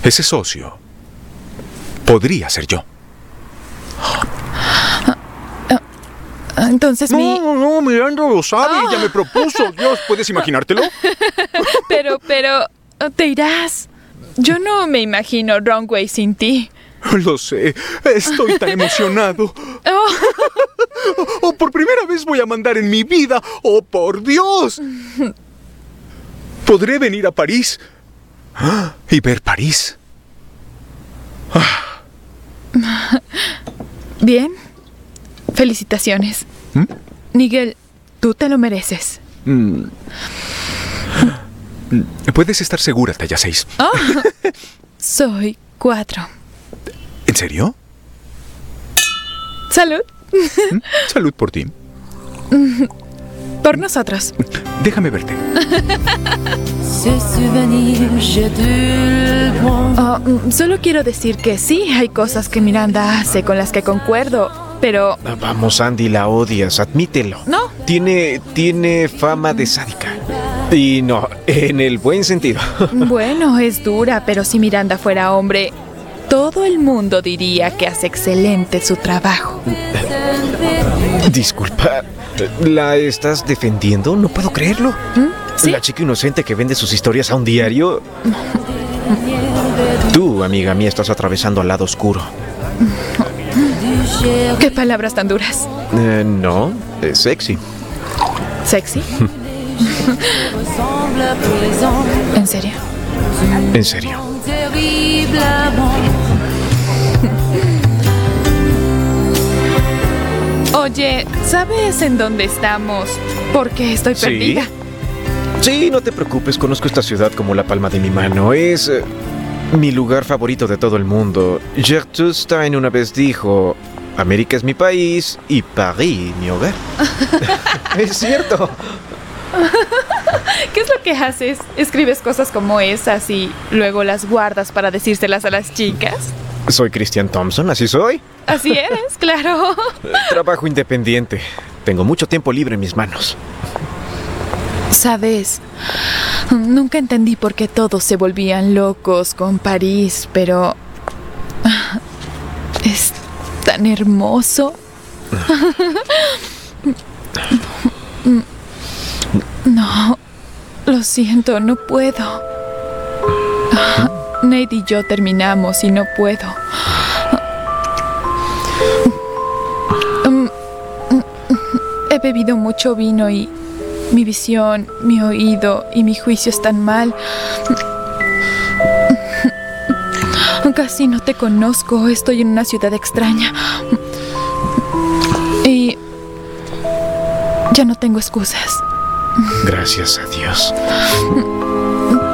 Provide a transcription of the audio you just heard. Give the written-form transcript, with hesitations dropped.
Ese socio podría ser yo. Entonces No, Miranda lo sabe. Ella me propuso. Dios, ¿puedes imaginártelo? Pero, te irás. Yo no me imagino Runway sin ti. Lo sé. Estoy tan emocionado. Por primera vez voy a mandar en mi vida. ¡Oh, por Dios! Podré venir a París y ver París. Bien. Felicitaciones. Nigel, tú te lo mereces. Puedes estar segura, talla 6. Soy 4. ¿En serio? Salud. Salud por ti. Por nosotros. Déjame verte. Solo quiero decir que sí, hay cosas que Miranda hace con las que concuerdo, pero... Vamos, Andy, la odias, admítelo. No. Tiene fama de sádica. Y no, en el buen sentido. Bueno, es dura, pero si Miranda fuera hombre, todo el mundo diría que hace excelente su trabajo. Disculpa, ¿la estás defendiendo? No puedo creerlo. ¿Sí? La chica inocente que vende sus historias a un diario. Tú, amiga mía, estás atravesando al lado oscuro. ¿Qué palabras tan duras? No, es sexy. ¿Sexy? ¿En serio? En serio. Oye, ¿sabes en dónde estamos? Porque estoy perdida. Sí, no te preocupes, conozco esta ciudad como la palma de mi mano. Es mi lugar favorito de todo el mundo. Gertrude Stein una vez dijo: América es mi país y París mi hogar. Es cierto. ¿Qué es lo que haces? ¿Escribes cosas como esas y luego las guardas para decírselas a las chicas? Soy Christian Thompson, así soy. Así eres, claro. Trabajo independiente. Tengo mucho tiempo libre en mis manos. Sabes, nunca entendí por qué todos se volvían locos con París, pero es tan hermoso. No, lo siento, no puedo. Nate y yo terminamos y no puedo. He bebido mucho vino y mi visión, mi oído y mi juicio están mal. Casi no te conozco, estoy en una ciudad extraña. Y ya no tengo excusas. Gracias a Dios.